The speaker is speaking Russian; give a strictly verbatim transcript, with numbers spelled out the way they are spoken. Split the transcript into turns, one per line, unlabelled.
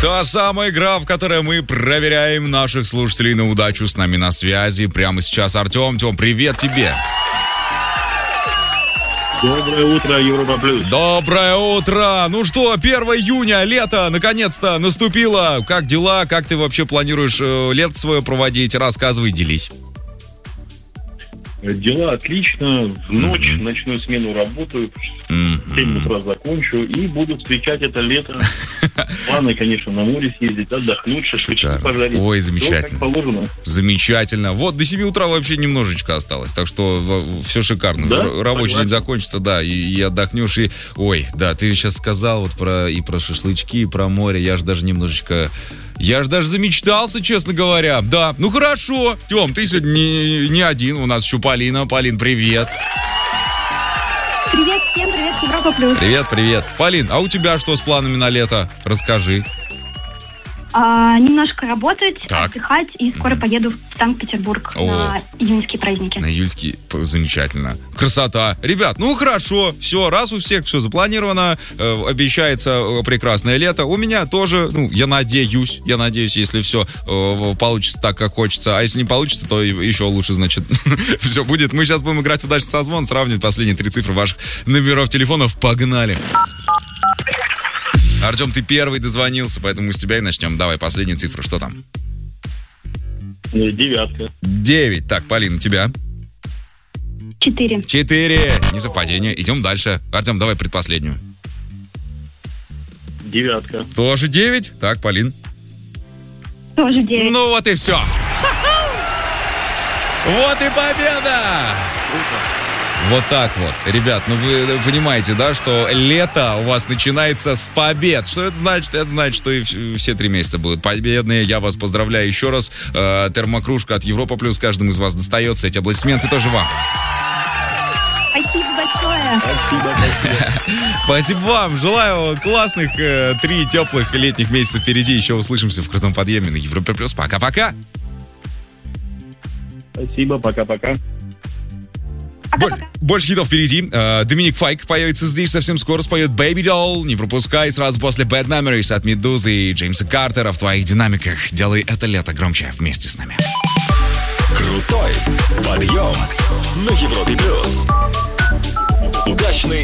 Та самая игра, в которой мы проверяем наших слушателей на удачу. С нами на связи прямо сейчас Артем. Тем, привет тебе.
Доброе утро, Европа Плюс.
Доброе утро. Ну что, первое июня, лето, наконец-то наступило. Как дела? Как ты вообще планируешь э, лето свое проводить? Рассказывай, делись.
Дела отлично. В ночь mm-hmm. ночную смену работаю. Mm-hmm. В семь утра закончу и буду встречать это лето. Планы, конечно, на море съездить, отдохнуть, шашлычки пожарить.
Ой, замечательно.
Все как положено.
Замечательно. Вот до семи утра вообще немножечко осталось, так что все шикарно. Да? Рабочий Согласен. День закончится, да, и, и отдохнешь. И... Ой, да, ты сейчас сказал вот про и про шашлычки, и про море. Я же даже немножечко... Я же даже замечтался, честно говоря. Да, ну хорошо. Тём, ты сегодня не, не один. У нас еще Полина. Полин, привет.
Привет всем, привет, Европа Плюс.
Привет, привет. Полин, а у тебя что с планами на лето? Расскажи.
А, немножко работать,
так.
отдыхать, и скоро mm-hmm. поеду в Санкт-Петербург О. на июньские праздники.
На июльские, замечательно. Красота. Ребят, ну хорошо, все, раз у всех все запланировано, э, обещается прекрасное лето. У меня тоже, ну, я надеюсь, я надеюсь, если все э, получится так, как хочется. А если не получится, то еще лучше, значит, все будет. Мы сейчас будем играть в удачный созвон, сравнивать последние три цифры ваших номеров телефонов. Погнали. Артем, ты первый дозвонился, поэтому мы с тебя и начнем. Давай, последнюю цифру, что там?
Девятка.
Девять. Так, Полин, у тебя?
Четыре.
Четыре. Несовпадение. Идем дальше. Артем, давай предпоследнюю.
Девятка.
Тоже девять. Так, Полин.
Тоже девять.
Ну вот и все. Вот и победа! Вот так вот. Ребят, ну вы понимаете, да, что лето у вас начинается с побед. Что это значит? Это значит, что и все три месяца будут победные. Я вас поздравляю еще раз. Э, термокружка от Европа Плюс каждому из вас достается. Эти аплодисменты тоже вам.
Спасибо большое.
Спасибо, спасибо.
Спасибо вам. Желаю классных э, три теплых летних месяца впереди. Еще услышимся в крутом подъеме на Европа Плюс. Пока-пока.
Спасибо, пока-пока.
Боль, больше хитов впереди. Uh, Доминик Файк появится здесь совсем скоро, споет Baby Doll. Не пропускай сразу после Bad Memories от Медузы и Джеймса Картера в твоих динамиках. Делай это лето громче вместе с нами.
Крутой подъем на Европе Плюс. Удачный